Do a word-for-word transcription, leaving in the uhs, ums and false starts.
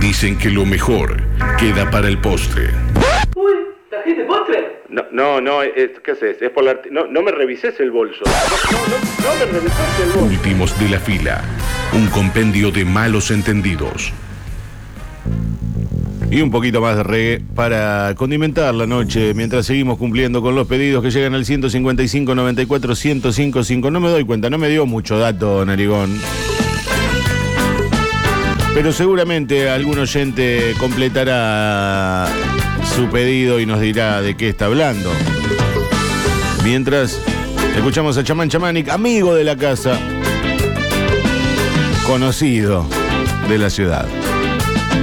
Dicen que lo mejor queda para el postre. Uy, ¿trajiste postre? No, no, no, es, ¿qué haces? Es por la... No, no me revises el bolso. No, no, no, no me revises el bolso. Últimos de la fila. Un compendio de malos entendidos. Y un poquito más de reggae para condimentar la noche mientras seguimos cumpliendo con los pedidos que llegan al ciento cincuenta y cinco, noventa y cuatro, ciento cincuenta y cinco. No me doy cuenta, no me dio mucho dato, Narigón. Pero seguramente algún oyente completará su pedido y nos dirá de qué está hablando. Mientras, escuchamos a Chamán Chamánic, amigo de la casa, conocido de la ciudad.